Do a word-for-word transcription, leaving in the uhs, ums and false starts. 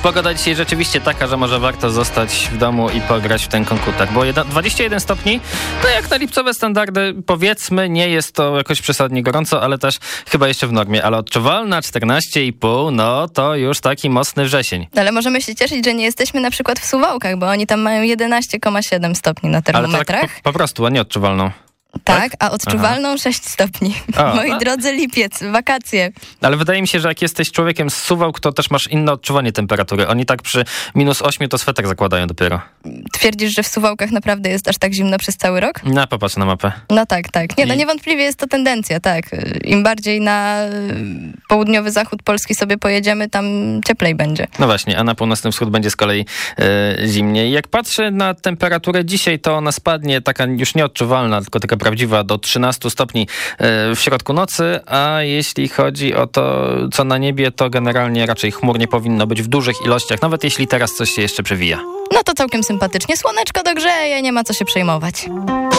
pogoda dzisiaj rzeczywiście taka, że może warto zostać w domu i pograć w ten komputer, bo dwadzieścia jeden stopni, to jak na lipcowe standardy, powiedzmy, nie jest to jakoś przesadnie gorąco, ale też chyba jeszcze w normie, ale odczuwalna czternaście i pół, no to już taki mocny wrzesień. Ale możemy się cieszyć, że nie jesteśmy na przykład w Suwałkach, bo oni tam mają jedenaście przecinek siedem stopni na termometrach. Ale tak po, po prostu, a nie odczuwalną. Tak, a odczuwalną Aha. sześć stopni. O, Moi a... drodzy, lipiec, wakacje. Ale wydaje mi się, że jak jesteś człowiekiem z Suwałk, to też masz inne odczuwanie temperatury. Oni tak przy minus ośmiu to sweter zakładają dopiero. Twierdzisz, że w Suwałkach naprawdę jest aż tak zimno przez cały rok? No, popatrz na mapę. No tak, tak. Nie, no niewątpliwie jest to tendencja, tak. Im bardziej na południowy zachód Polski sobie pojedziemy, tam cieplej będzie. No właśnie, a na północnym wschód będzie z kolei e, zimniej. Jak patrzę na temperaturę dzisiaj, to ona spadnie, taka już nieodczuwalna, tylko taka prawdziwa, do trzynastu stopni w środku nocy, a jeśli chodzi o to, co na niebie, to generalnie raczej chmur nie powinno być w dużych ilościach, nawet jeśli teraz coś się jeszcze przewija. No to całkiem sympatycznie. Słoneczko dogrzeje, nie ma co się przejmować.